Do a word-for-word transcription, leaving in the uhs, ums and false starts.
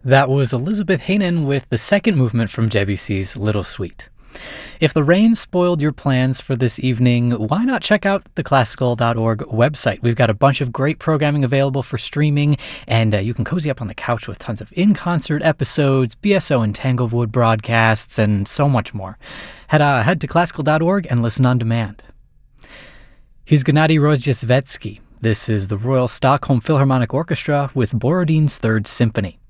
That was Elizabeth Haynen with the second movement from Debussy's Little Suite. If the rain spoiled your plans for this evening, why not check out the classical dot org website? We've got a bunch of great programming available for streaming, and uh, you can cozy up on the couch with tons of in-concert episodes, B S O and Tanglewood broadcasts, and so much more. Head, uh, head to classical dot org and listen on demand. Here's Gennady Rozhdestvensky. This is the Royal Stockholm Philharmonic Orchestra with Borodin's Third Symphony.